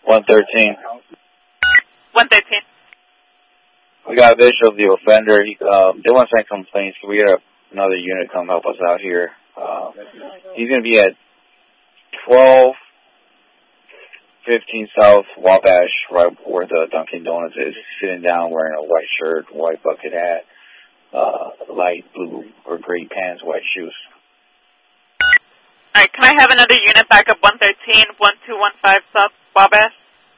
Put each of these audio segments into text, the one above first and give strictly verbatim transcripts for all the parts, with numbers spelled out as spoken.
one thirteen. one thirteen. We got a visual of the offender. He, uh, they want to send complaints. We got another unit come help us out here. Uh, he's going to be at twelve fifteen South Wabash, right where the Dunkin' Donuts is, sitting down wearing a white shirt, white bucket hat, uh, light blue or gray pants, white shoes. All right, can I have another unit back up one thirteen, one two one five South Wabash?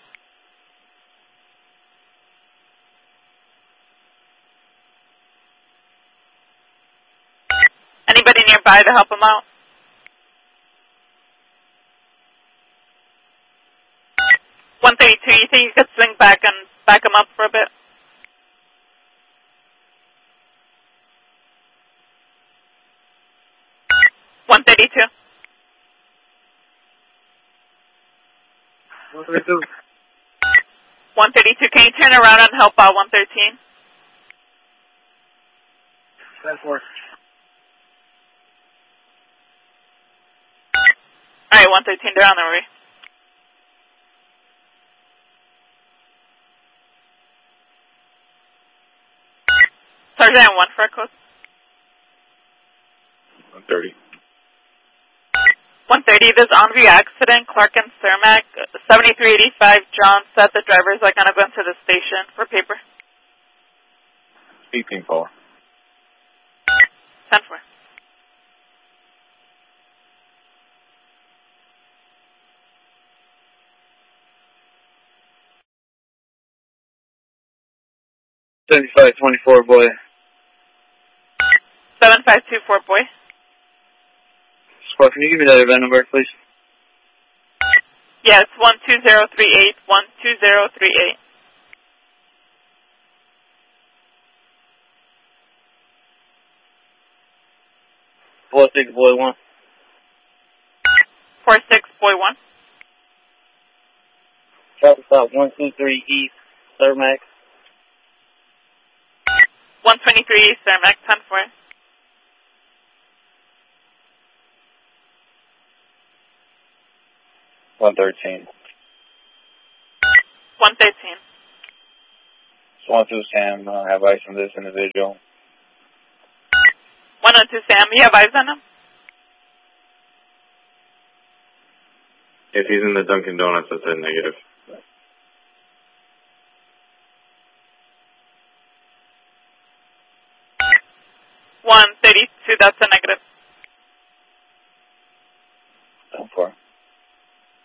Anybody nearby to help him out? one thirty-two, you think you could swing back and back him up for a bit? one thirty-two. one thirty-two. one thirty-two, can you turn around and help out one thirteen? ten four. All right, one thirteen, they're on their way. Sergeant, one for a code. one thirty. one thirty, this on-view accident, Clark and Cermak, seventy-three eighty-five, John said the drivers are going to go into the station for paper. Speaking for. ten four. seventy-five twenty-four, boy. seven five two four, boy. Squad, can you give me that event number, please? Yes, one two zero three eight, one two zero three eight. four six, boy, one. four six, boy, one. Traffic stop one two three East, Cermak. one twenty-three East, Cermak, ten four. one thirteen. one thirteen. one two Sam, uh, have ice on this individual. one oh two Sam, you have eyes on him? If he's in the Dunkin' Donuts, that's a negative. one thirty-two, that's a